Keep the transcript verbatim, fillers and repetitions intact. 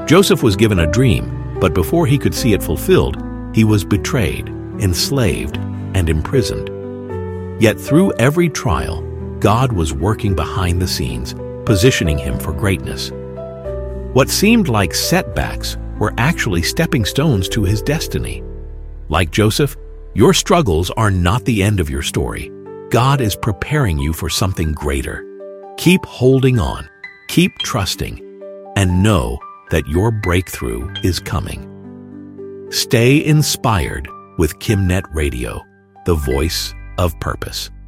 Joseph was given a dream, but before he could see it fulfilled, he was betrayed, enslaved, and imprisoned. Yet through every trial, God was working behind the scenes, positioning him for greatness. What seemed like setbacks were actually stepping stones to his destiny. Like Joseph, your struggles are not the end of your story. God is preparing you for something greater. Keep holding on, keep trusting, and know that your breakthrough is coming. Stay inspired with KimNet Radio, the voice of purpose.